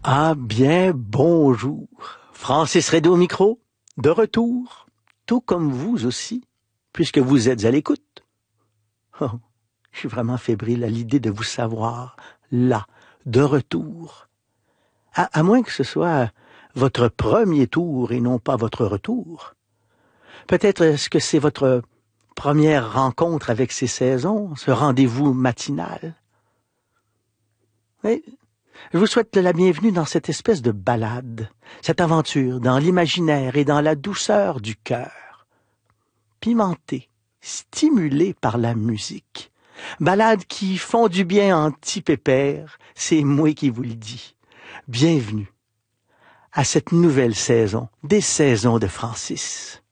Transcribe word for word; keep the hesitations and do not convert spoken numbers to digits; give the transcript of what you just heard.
Ah bien, bonjour. Francis Redé au micro, de retour, tout comme vous aussi, puisque vous êtes à l'écoute. Oh, je suis vraiment fébrile à l'idée de vous savoir, là, de retour. À, à moins que ce soit votre premier tour et non pas votre retour. Peut-être est-ce que c'est votre première rencontre avec ces saisons, ce rendez-vous matinal. Mais je vous souhaite la bienvenue dans cette espèce de balade, cette aventure dans l'imaginaire et dans la douceur du cœur. Pimentée, stimulée par la musique. Balade qui font du bien en petits pépères, c'est moi qui vous le dis. Bienvenue à cette nouvelle saison des saisons de Francis.